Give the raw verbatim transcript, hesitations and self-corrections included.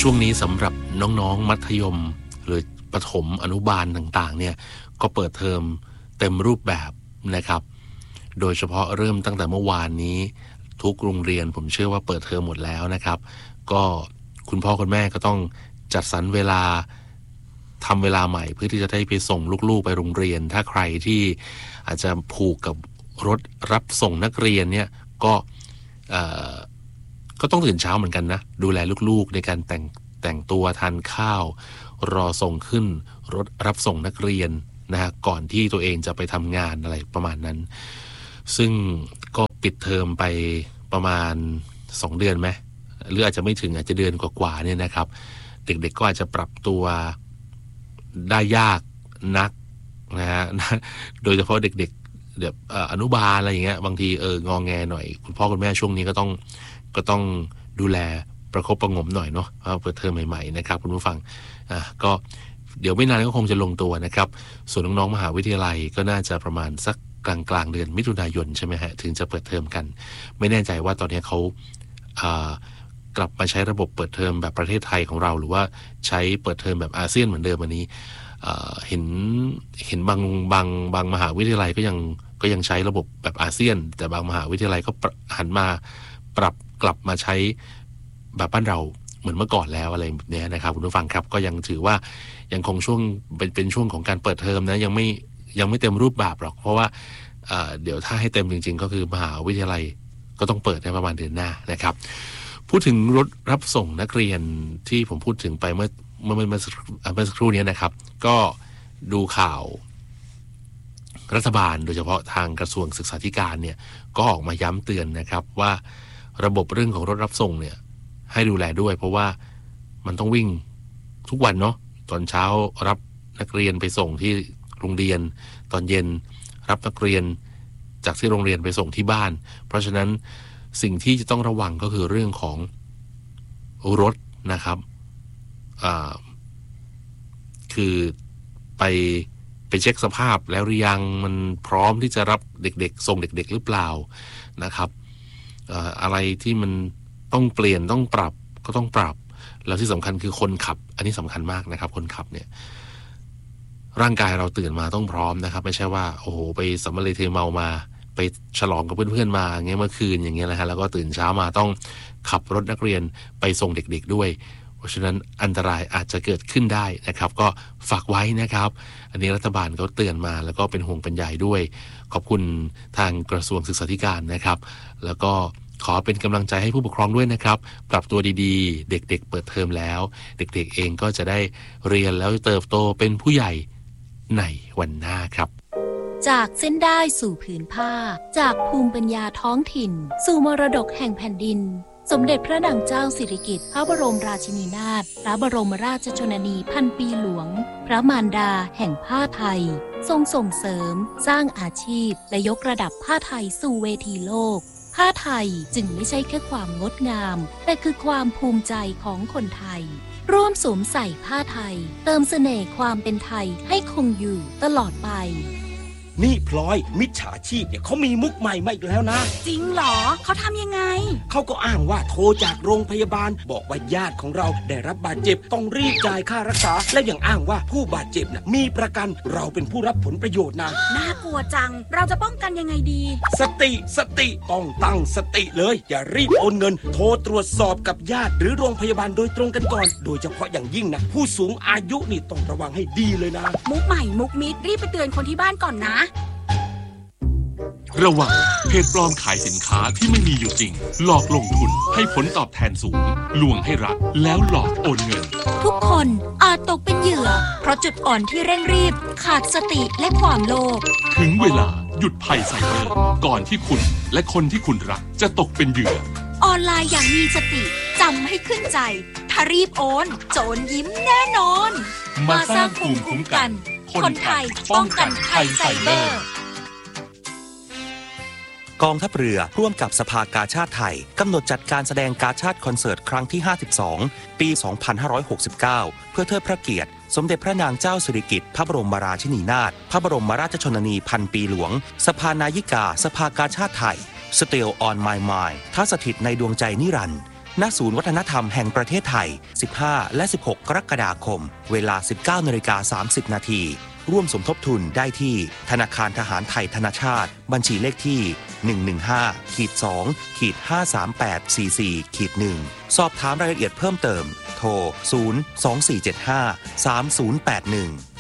ช่วงนี้สำหรับน้องๆมัธยมหรือประถมอนุบาลต่างๆเนี่ยก็เปิดเทอมเต็มรูปแบบนะครับโดยเฉพาะเริ่มตั้งแต่เมื่อวานนี้ทุกโรงเรียนผมเชื่อว่าเปิดเทอมหมดแล้วนะครับก็คุณพ่อคุณแม่ก็ต้องจัดสรรเวลาทำเวลาใหม่เพื่อที่จะได้ไปส่งลูกๆไปโรงเรียนถ้าใครที่อาจจะผูกกับรถรับส่งนักเรียนเนี่ยก็ก็ต้องตื่นเช้าเหมือนกันนะดูแลลูกๆในการแต่งแต่งตัวทานข้าวรอส่งขึ้นรถรับส่งนักเรียนนะฮะก่อนที่ตัวเองจะไปทำงานอะไรประมาณนั้นซึ่งก็ปิดเทอมไปประมาณสองเดือนไหมหรืออาจจะไม่ถึงอาจจะเดือนกว่าๆเนี่ยนะครับเด็กๆก็อาจจะปรับตัวได้ยากนักนะฮะโดยเฉพาะเด็กๆแบบอนุบาลอะไรอย่างเงี้ยบางทีเอองอแงหน่อยคุณพ่อคุณแม่ช่วงนี้ก็ต้องก็ต้องดูแลประคบประงมหน่อยเนาะเปิดเทอมใหม่ๆนะครับคุณผู้ฟังอ่ะก็เดี๋ยวไม่นานก็คงจะลงตัวนะครับส่วนน้องๆมหาวิทยาลัยก็น่าจะประมาณสักกลางกลางเดือนมิถุนายนใช่ไหมฮะถึงจะเปิดเทอมกันไม่แน่ใจว่าตอนนี้เขากลับมาใช้ระบบเปิดเทอมแบบประเทศไทยของเราหรือว่าใช้เปิดเทอมแบบอาเซียนเหมือนเดิมวันนี้เห็นเห็นบางบางบางมหาวิทยาลัยก็ยังก็ยังใช้ระบบแบบอาเซียนแต่บางมหาวิทยาลัยก็หันมาปรับกลับมาใช้แบบบ้านเราเหมือนเมื่อก่อนแล้วอะไรแบบนี้นะครับคุณผู้ฟังครับก็ยังถือว่ายังคงช่วงเป็นเป็นช่วงของการเปิดเทอมนะยังไม่ยังไม่เต็มรูปแบบหรอกเพราะว่าเดี๋ยวถ้าให้เต็มจริงๆก็คือมหาวิทยาลัยก็ต้องเปิดในประมาณเดือนหน้านะครับพูดถึงรถรับส่งนักเรียนที่ผมพูดถึงไปเมื่อเมื่อเมื่อเมื่อสักครู่นี้นะครับก็ดูข่าวรัฐบาลโดยเฉพาะทางกระทรวงศึกษาธิการเนี่ยก็ออกมาย้ำเตือนนะครับว่าระบบเรื่องของรถรับส่งเนี่ยให้ดูแลด้วยเพราะว่ามันต้องวิ่งทุกวันเนาะตอนเช้ารับนักเรียนไปส่งที่โรงเรียนตอนเย็นรับนักเรียนจากที่โรงเรียนไปส่งที่บ้านเพราะฉะนั้นสิ่งที่จะต้องระวังก็คือเรื่องของรถนะครับคือไปไปเช็คสภาพแล้วหรือยังมันพร้อมที่จะรับเด็กๆส่งเด็กๆหรือเปล่านะครับอะไรที่มันต้องเปลี่ยนต้องปรับก็ต้องปรับแล้วที่สำคัญคือคนขับอันนี้สำคัญมากนะครับคนขับเนี่ยร่างกายเราตื่นมาต้องพร้อมนะครับไม่ใช่ว่าโอ้โหไปสัมมาเลเทเมามาไปฉลองกับเพื่อนๆมาอย่างเงี้ยเมื่อคืนอย่างเงี้ยนะฮะแล้วก็ตื่นเช้ามาต้องขับรถนักเรียนไปส่งเด็กๆด้วยเพราะฉะนั้นอันตรายอาจจะเกิดขึ้นได้นะครับก็ฝากไว้นะครับอันนี้รัฐบาลเขาเตือนมาแล้วก็เป็นห่วงเป็นใยด้วยขอบคุณทางกระทรวงศึกษาธิการนะครับแล้วก็ขอเป็นกำลังใจให้ผู้ปกครองด้วยนะครับปรับตัวดีๆเด็กๆเปิดเทอมแล้วเด็กๆเองก็จะได้เรียนแล้วเติบโตเป็นผู้ใหญ่ในวันหน้าครับจากเส้นได้สู่ผืนผ้าจากภูมิปัญญาท้องถิ่นสู่มรดกแห่งแผ่นดินสมเด็จพระนางเจ้าสิริกิติ์พระบรมราชินีนาถพระบรมราชชนนีพันปีหลวงพระมารดาแห่งผ้าไทยทรงส่งเสริมสร้างอาชีพและยกระดับผ้าไทยสู่เวทีโลกผ้าไทยจึงไม่ใช่แค่ความงดงามแต่คือความภูมิใจของคนไทยร่วมสวมใส่ผ้าไทยเติมเสน่ห์ความเป็นไทยให้คงอยู่ตลอดไปนี่พลอยมิจฉาชีพเนี่ยเขามีมุกใหม่มาอีกแล้วนะจริงเหรอเขาทำยังไงเขาก็อ้างว่าโทรจากโรงพยาบาลบอกว่าญาติของเราได้รับบาดเจ็บต้องรีบจ่ายค่ารักษาและยังอ้างว่าผู้บาดเจ็บน่ะมีประกันเราเป็นผู้รับผลประโยชน์นะน่ากลัวจังเราจะป้องกันยังไงดีสติสติต้องตั้งสติเลยอย่ารีบโอนเงินโทรตรวจสอบกับญาติหรือโรงพยาบาลโดยตรงกันก่อนโดยเฉพาะอย่างยิ่งนะผู้สูงอายุนี่ต้องระวังให้ดีเลยนะมุกใหม่มุกมิดรีบไปเตือนคนที่บ้านก่อนนะระวังเพจปลอมขายสินค้าที่ไม่มีอยู่จริงหลอกลงทุนให้ผลตอบแทนสูงลวงให้รักแล้วหลอกโอนเงินทุกคนอาจตกเป็นเหยื่อเพราะจุดอ่อนที่เร่งรีบขาดสติและความโลภถึงเวลาหยุดภัยไซเบอร์ก่อนที่คุณและคนที่คุณรักจะตกเป็นเหยื่อออนไลน์อย่างมีสติจำให้ขึ้นใจถ้ารีบโอนโจรยิ้มแน่นอนมาสร้างภูมิคุ้มกันคนไทยป้องกันภัยไซเบอร์กองทัพเรือร่วมกับสภากาชาดไทยกำหนดจัดการแสดงกาชาดคอนเสิร์ตครั้งที่ห้าสิบสองปีสองพันห้าร้อยหกสิบเก้าเพื่อเทิดพระเกียรติสมเด็จพระนางเจ้าสิริกิติ์พระบรมราชินีนาถพระบรมราชชนนีพันปีหลวงสภานายิกาสภากาชาดไทย Still on my mind ท่าสถิตในดวงใจนิรันดร์ณศูนย์วัฒนธรรมแห่งประเทศไทย สิบห้า และ สิบหก กรกฎาคม เวลา สิบเก้านาฬิกาสามสิบนาทีร่วมสมทบทุนได้ที่ธนาคารทหารไทยธนชาติบัญชีเลขที่ หนึ่ง หนึ่ง ห้า สอง ห้า สาม แปด สี่ สี่ หนึ่ง สอบถามรายละเอียดเพิ่มเติมโทร ศูนย์ สอง สี่ เจ็ด ห้า สาม ศูนย์ แปด หนึ่ง